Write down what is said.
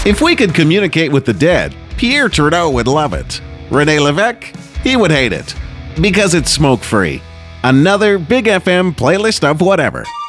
If we could communicate with the dead, Pierre Trudeau would love it. Rene Levesque, he would hate it. Because it's smoke-free. Another Big FM playlist of whatever.